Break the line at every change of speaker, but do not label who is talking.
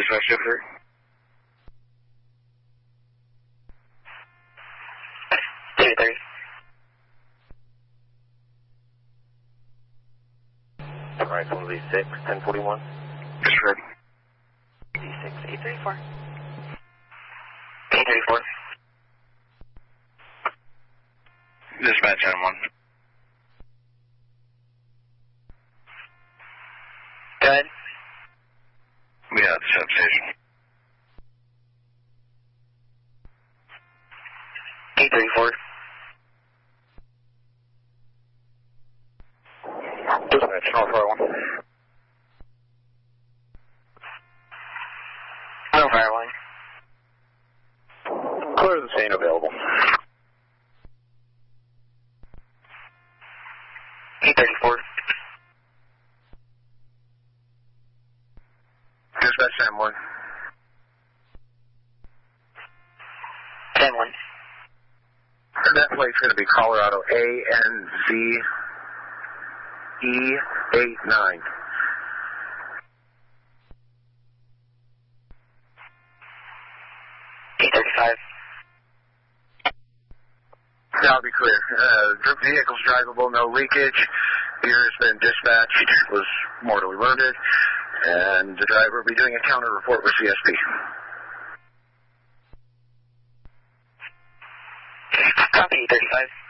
Dispatch 2-3.
Alright, 1Z6, 1041.
Disregard.
D6, 834.
834. Dispatch M1.
Go ahead.
We have the substation.
834.
Dispatch North Fire 1.
No Fire 1.
Clear the scene available.
834.
Dispatch M1.
10-1.
That plate's going to be Colorado ANZ E89. That'll be clear. Vehicle's drivable, no leakage. Gear has been dispatched, was mortally wounded, and the driver will be doing a counter report with CSP.
Copy, 35.